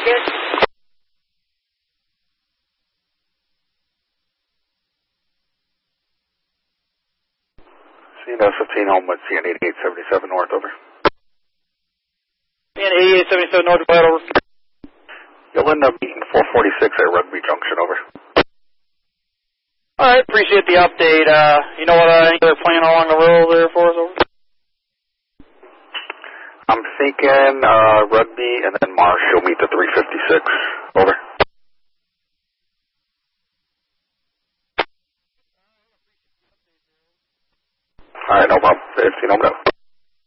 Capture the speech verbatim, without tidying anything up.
Good. C N fifteen home with C N eighty-eight seventy-seven north, over. C N eighty-eight seventy-seven north, go ahead, over. You'll end up meeting four forty-six at Rugby Junction, over. All right, appreciate the update. Uh, you know what uh, they're playing along the road there for us, over? I'm thinking uh, Rugby and then Marsh will meet the three fifty-six.